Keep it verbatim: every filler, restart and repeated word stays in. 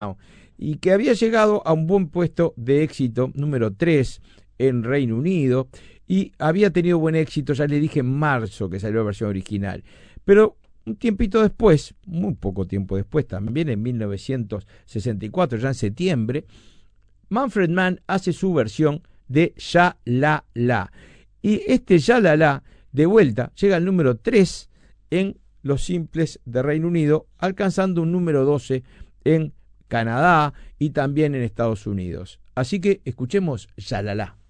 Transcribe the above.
y que había llegado a un buen puesto de éxito número tres en Reino Unido y había tenido buen éxito, ya le dije, en marzo que salió la versión original. Pero un tiempito después, muy poco tiempo después, también en mil novecientos sesenta y cuatro, ya en septiembre, Manfred Mann hace su versión de Ya La La. Y este Ya La La, de vuelta, llega al número tres en los simples de Reino Unido, alcanzando un número doce en Canadá y también en Estados Unidos. Así que escuchemos Ya La La.